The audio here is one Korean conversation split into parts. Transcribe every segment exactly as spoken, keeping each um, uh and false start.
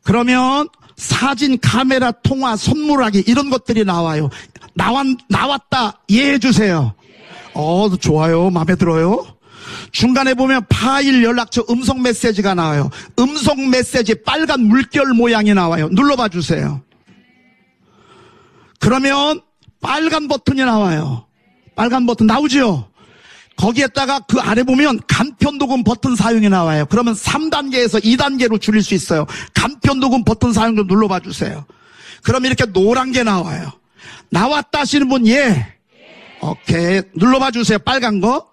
그러면 사진, 카메라, 통화, 선물하기 이런 것들이 나와요. 나왔, 나왔다 이해해 주세요. 어, 좋아요. 마음에 들어요. 중간에 보면 파일, 연락처, 음성 메시지가 나와요. 음성 메시지 빨간 물결 모양이 나와요. 눌러봐 주세요. 그러면 빨간 버튼이 나와요. 빨간 버튼 나오죠? 거기에다가 그 아래 보면 간편녹음 버튼 사용이 나와요. 그러면 삼 단계에서 이 단계로 줄일 수 있어요. 간편녹음 버튼 사용도 눌러봐 주세요. 그럼 이렇게 노란 게 나와요. 나왔다 하시는 분 예. 오케이. 눌러봐 주세요. 빨간 거.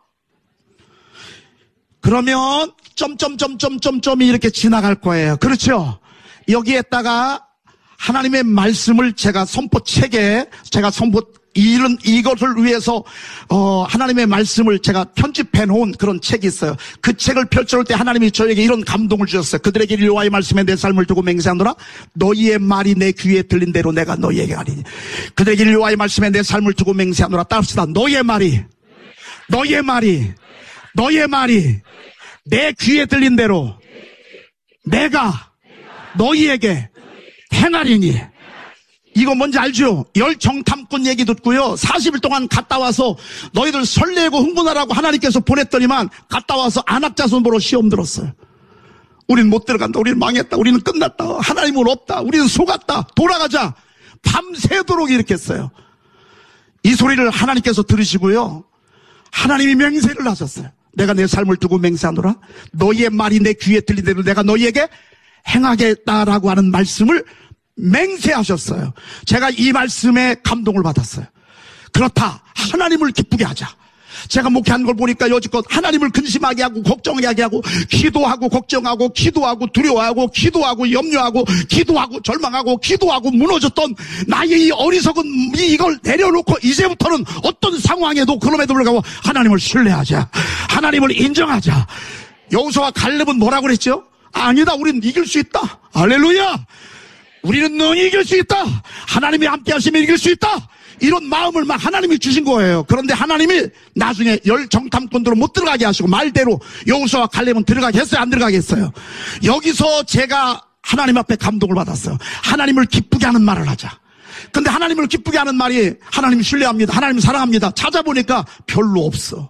그러면 점점점점점점이 이렇게 지나갈 거예요. 그렇죠? 여기에다가 하나님의 말씀을 제가 선포책에 제가 선포 이런 이것을 위해서 어 하나님의 말씀을 제가 편집해 놓은 그런 책이 있어요. 그 책을 펼쳐놓을 때 하나님이 저에게 이런 감동을 주셨어요. 그들에게 여호와의 말씀에 내 삶을 두고 맹세하노라. 너희의 말이 내 귀에 들린 대로 내가 너희에게 하리니. 그들에게 여호와의 말씀에 내 삶을 두고 맹세하노라. 따릅시다. 너희의 말이 너희의 말이 너희의 말이 내 귀에 들린 대로 내가 너희에게 행하리니. 이거 뭔지 알죠? 열정탐꾼 얘기 듣고요. 사십 일 동안 갔다 와서 너희들 설레고 흥분하라고 하나님께서 보냈더니만 갔다 와서 안악자손 보러 시험 들었어요. 우리는 못 들어간다. 우리는 망했다. 우리는 끝났다. 하나님은 없다. 우리는 속았다. 돌아가자. 밤새도록 이렇게 했어요. 이 소리를 하나님께서 들으시고요. 하나님이 맹세를 하셨어요. 내가 내 삶을 두고 맹세하노라. 너희의 말이 내 귀에 들린 대로 내가 너희에게 행하겠다라고 하는 말씀을 맹세하셨어요. 제가 이 말씀에 감동을 받았어요. 그렇다. 하나님을 기쁘게 하자. 제가 목회하는 걸 보니까 여지껏 하나님을 근심하게 하고 걱정하게 하고 기도하고 걱정하고 기도하고 두려워하고 기도하고 염려하고 기도하고 절망하고 기도하고 무너졌던 나의 이 어리석은 이걸 내려놓고 이제부터는 어떤 상황에도 그럼에도 불구하고 하나님을 신뢰하자. 하나님을 인정하자. 여호수아와 갈렙은 뭐라고 그랬죠? 아니다. 우리는 이길 수 있다. 할렐루야. 우리는 능히 이길 수 있다. 하나님이 함께 하시면 이길 수 있다. 이런 마음을 막 하나님이 주신 거예요. 그런데 하나님이 나중에 열정탐꾼들은 못 들어가게 하시고 말대로 여호수아와 갈렙은 들어가게 했어요? 안 들어가게 했어요? 여기서 제가 하나님 앞에 감동을 받았어요. 하나님을 기쁘게 하는 말을 하자. 근데 하나님을 기쁘게 하는 말이 하나님 신뢰합니다. 하나님 사랑합니다. 찾아보니까 별로 없어.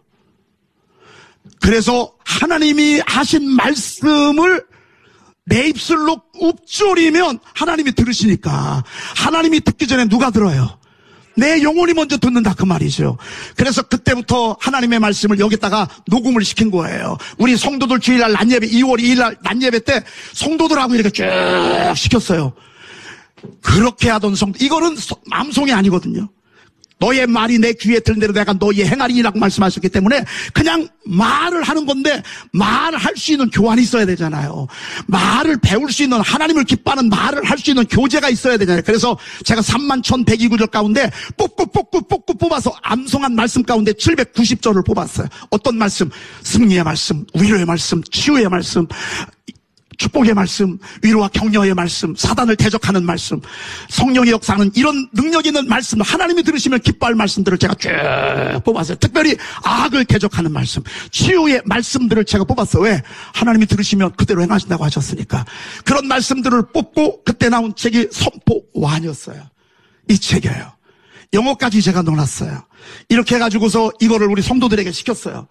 그래서 하나님이 하신 말씀을 내 입술로 읊조리면 하나님이 들으시니까 하나님이 듣기 전에 누가 들어요? 내 영혼이 먼저 듣는다 그 말이죠. 그래서 그때부터 하나님의 말씀을 여기다가 녹음을 시킨 거예요. 우리 성도들 주일날 낮예배 이월 이일날 낮예배 때 성도들하고 이렇게 쭉 시켰어요. 그렇게 하던 성도 이거는 암송이 아니거든요. 너의 말이 내 귀에 들은 대로 내가 너희의 행하리라고 말씀하셨기 때문에 그냥 말을 하는 건데 말을 할 수 있는 교환이 있어야 되잖아요. 말을 배울 수 있는 하나님을 기뻐하는 말을 할 수 있는 교재가 있어야 되잖아요. 그래서 제가 삼만 천백이 절 가운데 뽑고 뽑고 뽑고 뽑아서 암송한 말씀 가운데 칠백구십 절을 뽑았어요. 어떤 말씀? 승리의 말씀, 위로의 말씀, 치유의 말씀, 축복의 말씀, 위로와 격려의 말씀, 사단을 대적하는 말씀, 성령의 역사하는 이런 능력 있는 말씀, 하나님이 들으시면 기뻐할 말씀들을 제가 쭉 뽑았어요. 특별히 악을 대적하는 말씀, 치유의 말씀들을 제가 뽑았어요. 왜? 하나님이 들으시면 그대로 행하신다고 하셨으니까. 그런 말씀들을 뽑고 그때 나온 책이 선포완이었어요. 이 책이에요. 영어까지 제가 넣어놨어요. 이렇게 해가지고서 이거를 우리 성도들에게 시켰어요.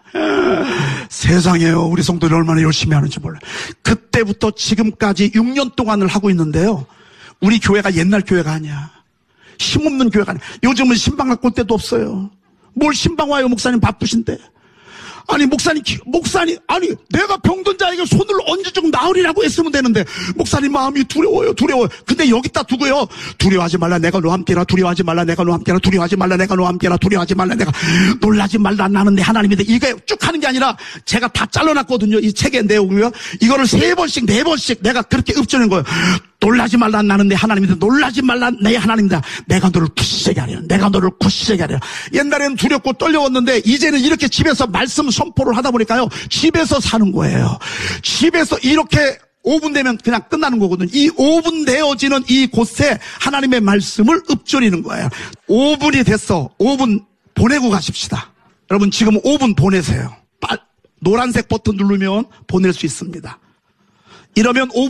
세상에요. 우리 성도들이 얼마나 열심히 하는지 몰라요. 그때부터 지금까지 육 년 동안을 하고 있는데요. 우리 교회가 옛날 교회가 아니야. 힘없는 교회가 아니야. 요즘은 신방 갖고 올 데도 없어요. 뭘 신방 와요. 목사님 바쁘신데. 아니 목사님 목사님 아니 내가 병든 자에게 손을 언제쯤 나으리라고 했으면 되는데 목사님 마음이 두려워요 두려워요. 근데 여기다 두고요. 두려워하지 말라 내가 너와 함께라. 두려워하지 말라 내가 너와 함께라. 두려워하지 말라 내가 너와 함께라. 두려워하지 말라 내가 놀라지 말라 나는 내 하나님인데 이게 쭉 하는 게 아니라 제가 다 잘라놨거든요. 이 책의 내용이요. 이거를 세 번씩 네 번씩 내가 그렇게 읊조는 거예요. 놀라지 말라 나는 내 하나님이다. 놀라지 말라 내 하나님이다. 내가 너를 굳세게 하리라. 내가 너를 굳세게 하리라. 옛날에는 두렵고 떨려웠는데 이제는 이렇게 집에서 말씀 선포를 하다 보니까요. 집에서 사는 거예요. 집에서 이렇게 오 분 되면 그냥 끝나는 거거든요. 이 오 분 되어지는 이 곳에 하나님의 말씀을 읊조리는 거예요. 오 분이 됐어. 오 분 보내고 가십시다. 여러분 지금 오 분 보내세요. 노란색 버튼 누르면 보낼 수 있습니다. 이러면 오 분